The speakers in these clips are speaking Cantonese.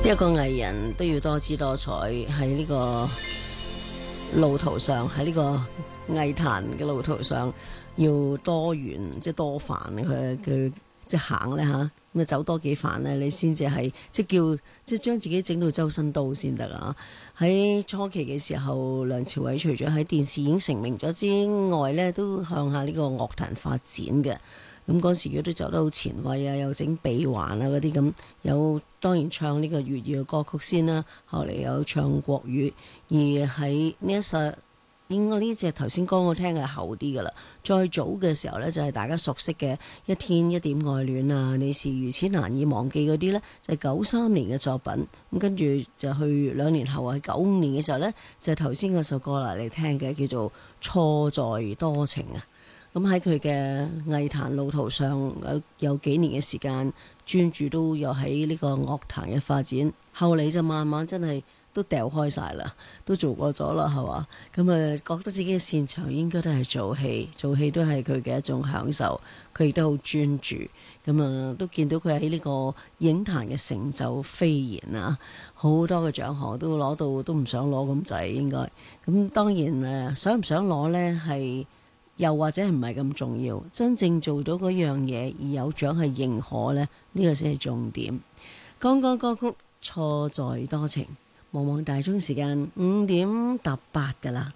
一個藝人都要多姿多彩，喺呢個路途上，喺呢個藝壇嘅路途上，要多元即係多範佢即係行咧嚇，咁啊走多幾範咧，你先至係即係叫即係將自己整到周身刀先得啊！喺初期嘅時候，梁朝偉除咗喺電視已經成名咗之外咧，都向下呢個樂壇發展嘅。咁嗰時佢都走得好前衛啊，又整鼻環啊嗰啲咁，有當然唱呢個粵語嘅歌曲先啦，後嚟有唱國語，而喺呢一首應該呢隻頭先歌我聽係後啲噶啦，再早嘅時候呢，就係大家熟悉嘅一天一點愛戀啊，你是如此難以忘記嗰啲呢，就係93年嘅作品，咁跟住就去2年後係95年嘅時候呢，就係頭先嗰首歌嚟聽嘅，叫做錯在多情啊。咁喺佢嘅藝壇路途上有幾年嘅時間專注都有喺呢個樂壇嘅發展，後嚟就慢慢真係都掉開晒啦，都做過咗啦，係嘛？咁啊覺得自己嘅擅長應該都係做戲，做戲都係佢嘅一種享受，佢亦都好專注，咁啊都見到佢喺呢個影壇嘅成就飛延啊，好多嘅獎項都攞到，都唔想攞咁滯應該。咁當然想唔想攞呢？係。又或者係唔係咁重要，真正做到嗰樣嘢而有獎係認可呢，呢個先係重點。剛剛歌曲錯在多情，望望大鐘時間5:18㗎啦。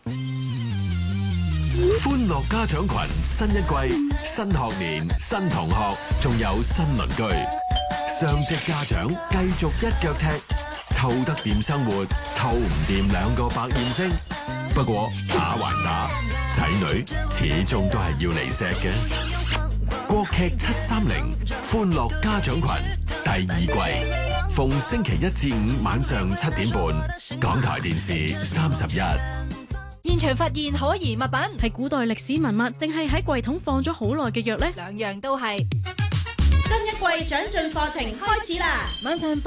歡樂家長群新一季，新學年新同學，仲有新鄰居，雙職家長繼續一腳踢，湊得掂生活，湊唔掂2個百厭星。不過打還打，仔女始終都係要嚟錫嘅。國劇730歡樂家長群第2季，逢星期1至5晚上7點半，港台電視31。 現場發現可疑物品，係古代歷史文物定係喺櫃桶放咗好耐嘅藥呢？ 兩樣都係。 新一季長進課程開始啦！晚上